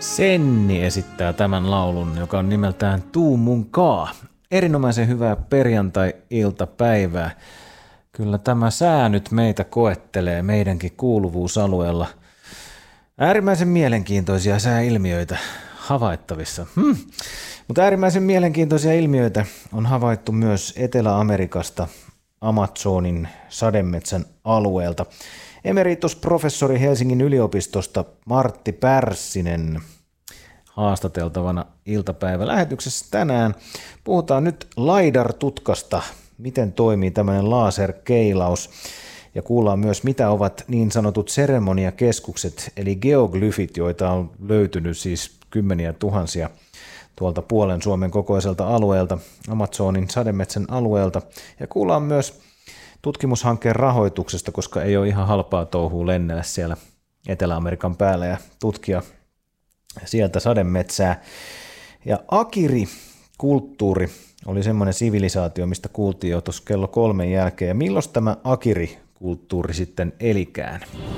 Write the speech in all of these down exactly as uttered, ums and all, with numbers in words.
Senni esittää tämän laulun, joka on nimeltään Tuu mun kaa. Erinomaisen hyvää perjantai-iltapäivää. Kyllä tämä sää nyt meitä koettelee meidänkin kuuluvuusalueella. Äärimmäisen mielenkiintoisia sääilmiöitä havaittavissa. Hmm. Mutta äärimmäisen mielenkiintoisia ilmiöitä on havaittu myös Etelä-Amerikasta, Amazonin sademetsän alueelta. Emeritusprofessori Helsingin yliopistosta Martti Pärssinen haastateltavana iltapäivälähetyksessä tänään. Puhutaan nyt LiDAR-tutkasta, miten toimii tämmöinen laserkeilaus, ja kuullaan myös, mitä ovat niin sanotut seremoniakeskukset, eli geoglyfit, joita on löytynyt siis kymmeniä tuhansia tuolta puolen Suomen kokoiselta alueelta, Amazonin sademetsän alueelta, ja kuullaan myös tutkimushankkeen rahoituksesta, koska ei ole ihan halpaa touhua lennellä siellä Etelä-Amerikan päällä ja tutkia sieltä sademetsää. Ja Akiri-kulttuuri oli semmoinen sivilisaatio, mistä kuultiin jo tuossa kello kolmen jälkeen. Ja milloin tämä Akiri-kulttuuri sitten elikään?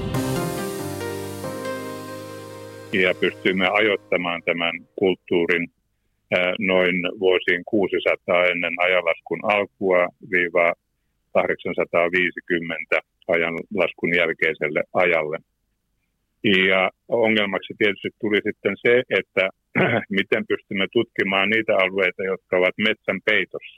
Ja pystyimme ajoittamaan tämän kulttuurin noin vuosiin kuusisataa ennen ajanlaskun alkua viiva kahdeksansataaviisikymmentä ajanlaskun jälkeiselle ajalle. Ja ongelmaksi tietysti tuli sitten se, että miten pystymme tutkimaan niitä alueita, jotka ovat metsän peitossa.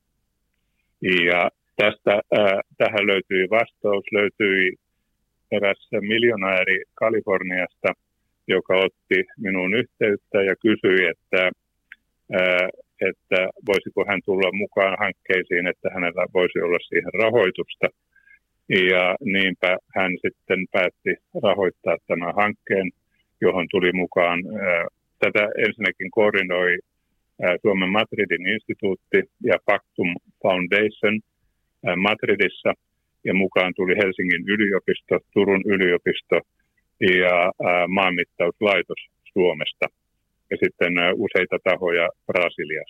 Ja tästä äh, tähän löytyi vastaus, löytyi eräs miljonääri Kaliforniasta, joka otti minuun yhteyttä ja kysyi, että äh, että voisiko hän tulla mukaan hankkeisiin, että hänellä voisi olla siihen rahoitusta. Ja niinpä hän sitten päätti rahoittaa tämän hankkeen, johon tuli mukaan. Tätä ensinnäkin koordinoi Suomen Madridin instituutti ja Pactum Foundation Madridissa. Ja mukaan tuli Helsingin yliopisto, Turun yliopisto ja maanmittauslaitos Suomesta. Ja sitten useita tahoja Brasiliasta.